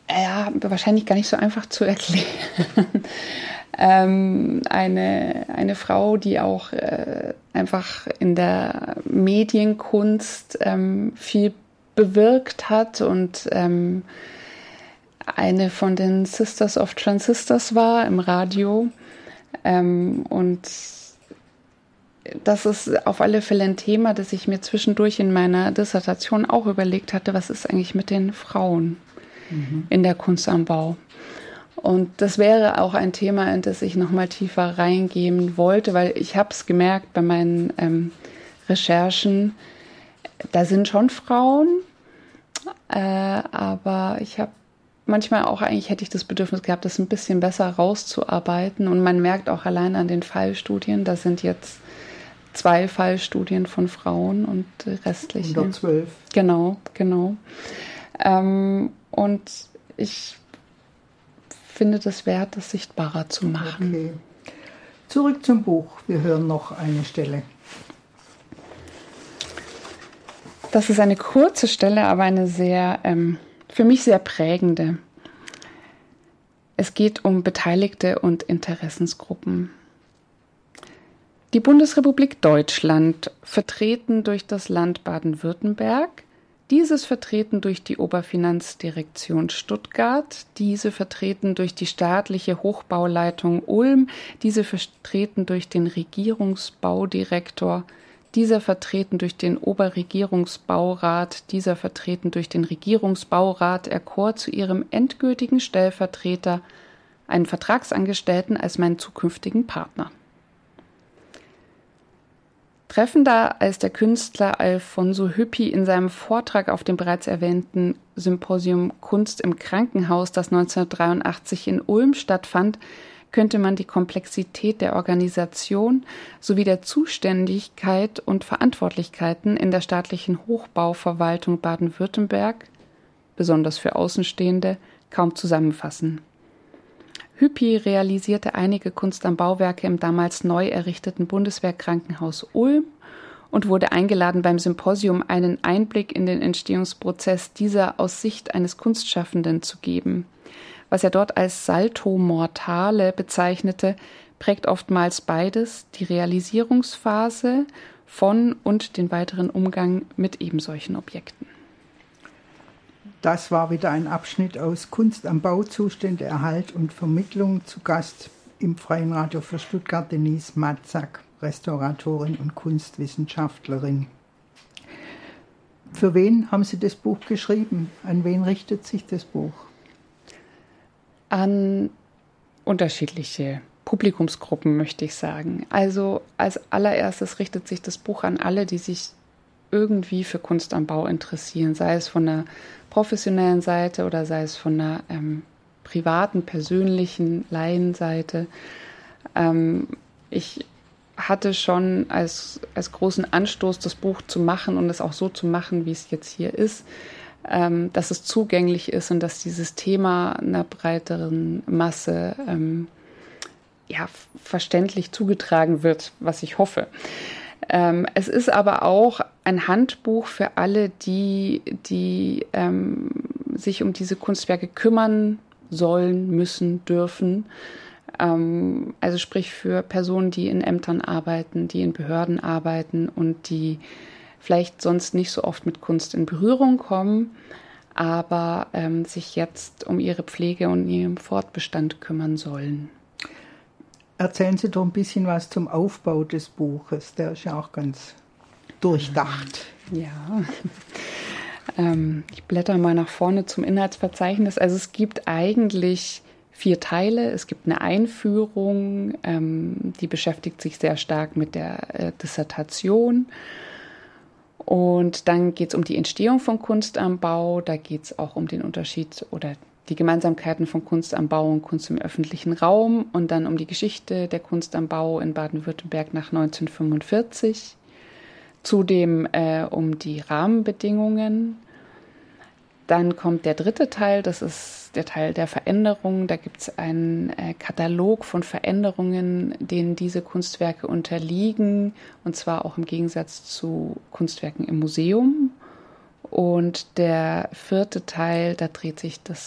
Ja, wahrscheinlich gar nicht so einfach zu erklären. Eine Frau, die auch einfach in der Medienkunst viel bewirkt hat und eine von den Sisters of Transistors war im Radio. Und das ist auf alle Fälle ein Thema, das ich mir zwischendurch in meiner Dissertation auch überlegt hatte, was ist eigentlich mit den Frauen in der Kunst am Bau? Und das wäre auch ein Thema, in das ich nochmal tiefer reingehen wollte, weil ich habe es gemerkt bei meinen Recherchen, da sind schon Frauen, aber ich habe manchmal auch eigentlich hätte ich das Bedürfnis gehabt, das ein bisschen besser rauszuarbeiten. Und man merkt auch allein an den Fallstudien, da sind jetzt 2 Fallstudien von Frauen und restliche. 112. Genau. Und ich finde das wert, das sichtbarer zu machen. Okay. Zurück zum Buch. Wir hören noch eine Stelle. Das ist eine kurze Stelle, aber eine sehr, für mich sehr prägende. Es geht um Beteiligte und Interessensgruppen. Die Bundesrepublik Deutschland, vertreten durch das Land Baden-Württemberg, dieses vertreten durch die Oberfinanzdirektion Stuttgart, diese vertreten durch die staatliche Hochbauleitung Ulm, diese vertreten durch den Regierungsbaudirektor, dieser vertreten durch den Oberregierungsbaurat, dieser vertreten durch den Regierungsbaurat, erkor zu ihrem endgültigen Stellvertreter einen Vertragsangestellten als meinen zukünftigen Partner. Treffender als der Künstler Alfonso Hüppi in seinem Vortrag auf dem bereits erwähnten Symposium Kunst im Krankenhaus, das 1983 in Ulm stattfand, könnte man die Komplexität der Organisation sowie der Zuständigkeit und Verantwortlichkeiten in der staatlichen Hochbauverwaltung Baden-Württemberg, besonders für Außenstehende, kaum zusammenfassen. Hüppi realisierte einige Kunst am Bauwerke im damals neu errichteten Bundeswehrkrankenhaus Ulm und wurde eingeladen, beim Symposium einen Einblick in den Entstehungsprozess dieser aus Sicht eines Kunstschaffenden zu geben. Was er dort als Salto Mortale bezeichnete, prägt oftmals beides, die Realisierungsphase von und den weiteren Umgang mit ebensolchen Objekten. Das war wieder ein Abschnitt aus Kunst am Bau, Zustände, Erhalt und Vermittlung. Zu Gast im Freien Radio für Stuttgart Denise Matzak, Restauratorin und Kunstwissenschaftlerin. Für wen haben Sie das Buch geschrieben? An wen richtet sich das Buch? An unterschiedliche Publikumsgruppen, möchte ich sagen. Also als allererstes richtet sich das Buch an alle, die sich irgendwie für Kunst am Bau interessieren, sei es von der professionellen Seite oder sei es von der privaten, persönlichen Laienseite. Ich hatte schon als großen Anstoß, das Buch zu machen und es auch so zu machen, wie es jetzt hier ist, dass es zugänglich ist und dass dieses Thema einer breiteren Masse verständlich zugetragen wird, was ich hoffe. Es ist aber auch ein Handbuch für alle, die sich um diese Kunstwerke kümmern sollen, müssen, dürfen. Also sprich für Personen, die in Ämtern arbeiten, die in Behörden arbeiten und die vielleicht sonst nicht so oft mit Kunst in Berührung kommen, aber sich jetzt um ihre Pflege und ihren Fortbestand kümmern sollen. Erzählen Sie doch ein bisschen was zum Aufbau des Buches. Der ist ja auch ganz durchdacht. Ja, ich blätter mal nach vorne zum Inhaltsverzeichnis. Also es gibt eigentlich 4 Teile. Es gibt eine Einführung, die beschäftigt sich sehr stark mit der Dissertation. Und dann geht es um die Entstehung von Kunst am Bau. Da geht es auch um den Unterschied oder die Gemeinsamkeiten von Kunst am Bau und Kunst im öffentlichen Raum und dann um die Geschichte der Kunst am Bau in Baden-Württemberg nach 1945. Zudem um die Rahmenbedingungen. Dann kommt der 3. Teil, das ist der Teil der Veränderungen. Da gibt es einen Katalog von Veränderungen, denen diese Kunstwerke unterliegen, und zwar auch im Gegensatz zu Kunstwerken im Museum. Und der 4. Teil, da dreht sich das